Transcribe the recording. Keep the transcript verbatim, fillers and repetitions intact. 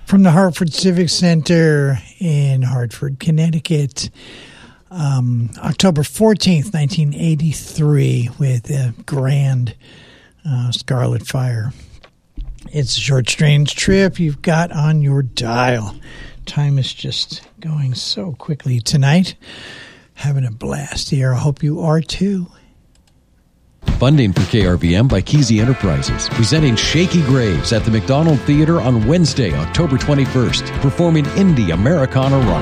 from the Hartford Civic Center in Hartford, Connecticut. Um, October fourteenth, nineteen eighty-three, with a grand uh, Scarlet Fire. It's a short, strange trip you've got on your dial. Time is just going so quickly tonight. Having a blast here. I hope you are too. Funding for K R V M by Kesey Enterprises, presenting Shaky Graves at the McDonald Theater on Wednesday, October twenty-first, performing Indie Americana rock.